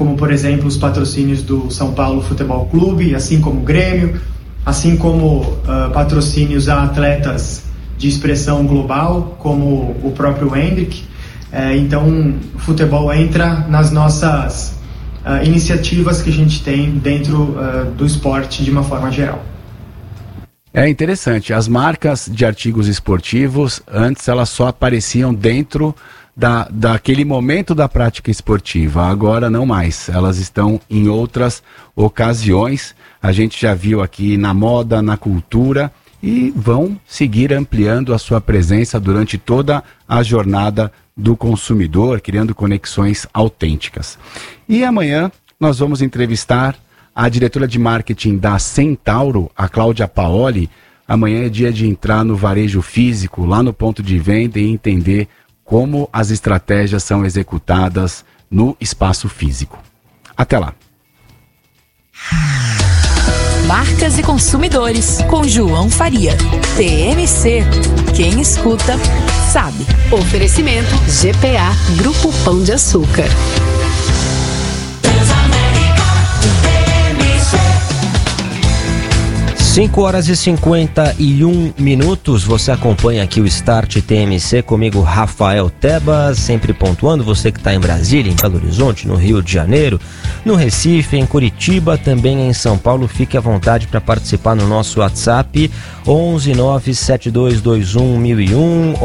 como, por exemplo, os patrocínios do São Paulo Futebol Clube, assim como o Grêmio, assim como patrocínios a atletas de expressão global, como o próprio Hendrick. Então, o futebol entra nas nossas iniciativas que a gente tem dentro do esporte de uma forma geral. É interessante, as marcas de artigos esportivos, antes elas só apareciam dentro daquele momento da prática esportiva, agora não mais, elas estão em outras ocasiões, a gente já viu aqui na moda, na cultura, e vão seguir ampliando a sua presença durante toda a jornada do consumidor, criando conexões autênticas. E amanhã nós vamos entrevistar a diretora de marketing da Centauro, a Cláudia Paoli. Amanhã é dia de entrar no varejo físico, lá no ponto de venda, e entender como as estratégias são executadas no espaço físico. Até lá. Marcas e consumidores, com João Faria. TMC. Quem escuta, sabe. Oferecimento GPA, Grupo Pão de Açúcar. 5h51, você acompanha aqui o Start TMC comigo, Rafael Tebas, sempre pontuando, você que está em Brasília, em Belo Horizonte, no Rio de Janeiro, no Recife, em Curitiba, também em São Paulo, fique à vontade para participar no nosso WhatsApp, 11972211001,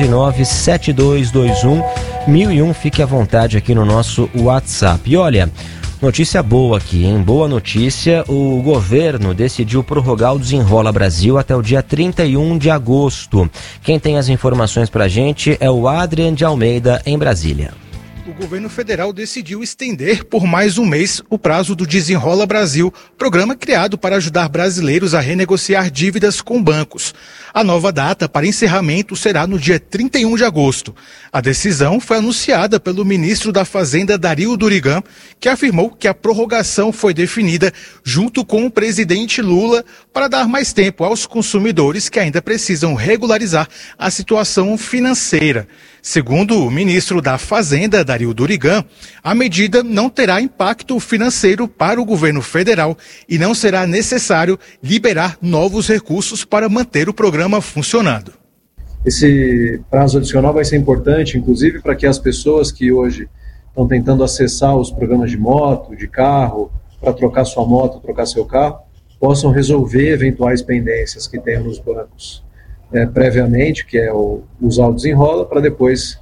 11972211001, fique à vontade aqui no nosso WhatsApp. E olha, notícia boa aqui, hein? Boa notícia, o governo decidiu prorrogar o Desenrola Brasil até o dia 31 de agosto. Quem tem as informações pra gente é o Adrian de Almeida, em Brasília. O governo federal decidiu estender por mais um mês o prazo do Desenrola Brasil, programa criado para ajudar brasileiros a renegociar dívidas com bancos. A nova data para encerramento será no dia 31 de agosto. A decisão foi anunciada pelo ministro da Fazenda, Dario Durigan, que afirmou que a prorrogação foi definida junto com o presidente Lula para dar mais tempo aos consumidores que ainda precisam regularizar a situação financeira. Segundo o ministro da Fazenda, Dario Durigan, a medida não terá impacto financeiro para o governo federal e não será necessário liberar novos recursos para manter o programa funcionando. Esse prazo adicional vai ser importante, inclusive, para que as pessoas que hoje estão tentando acessar os programas de moto, de carro, para trocar sua moto, trocar seu carro, possam resolver eventuais pendências que tenham nos bancos previamente, que é usar o Desenrola, para depois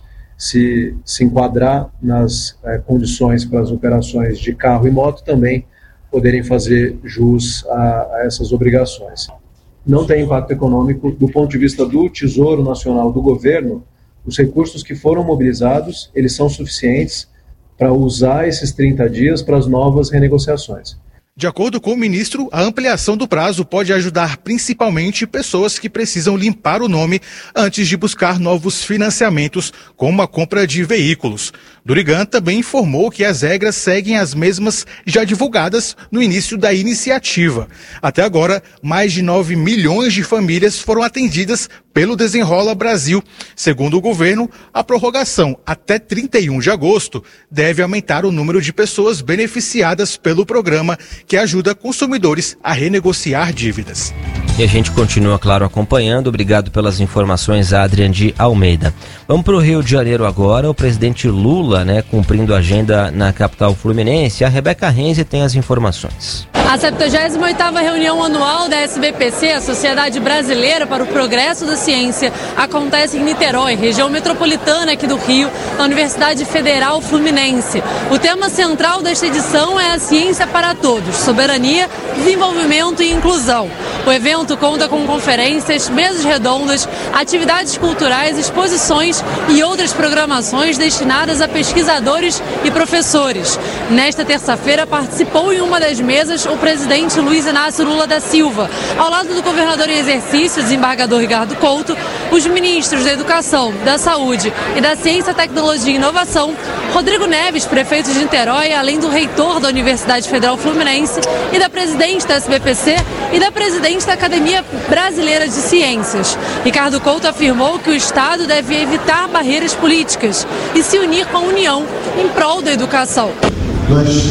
se enquadrar nas condições para as operações de carro e moto também poderem fazer jus a essas obrigações. Não tem impacto econômico do ponto de vista do Tesouro Nacional do governo. Os recursos que foram mobilizados, eles são suficientes para usar esses 30 dias para as novas renegociações. De acordo com o ministro, a ampliação do prazo pode ajudar principalmente pessoas que precisam limpar o nome antes de buscar novos financiamentos, como a compra de veículos. Durigan também informou que as regras seguem as mesmas já divulgadas no início da iniciativa. Até agora, mais de 9 milhões de famílias foram atendidas pelo Desenrola Brasil. Segundo o governo, a prorrogação até 31 de agosto deve aumentar o número de pessoas beneficiadas pelo programa, que ajuda consumidores a renegociar dívidas. E a gente continua, claro, acompanhando. Obrigado pelas informações, Adrian de Almeida. Vamos para o Rio de Janeiro agora. O presidente Lula, cumprindo a agenda na capital fluminense. A Rebeca Renzi tem as informações. A 78ª reunião anual da SBPC, a Sociedade Brasileira para o Progresso da Ciência, acontece em Niterói, região metropolitana aqui do Rio, na Universidade Federal Fluminense. O tema central desta edição é a ciência para todos, soberania, desenvolvimento e inclusão. O evento conta com conferências, mesas redondas, atividades culturais, exposições e outras programações destinadas a pesquisadores e professores. Nesta terça-feira participou em uma das mesas o presidente Luiz Inácio Lula da Silva, ao lado do governador em exercício, desembargador Ricardo Couto, os ministros da Educação, da Saúde e da Ciência, Tecnologia e Inovação, Rodrigo Neves, prefeito de Niterói, além do reitor da Universidade Federal Fluminense e da presidente da SBPC e da presidente da Academia Brasileira de Ciências. Ricardo Couto afirmou que o Estado deve evitar barreiras políticas e se unir com a União em prol da educação.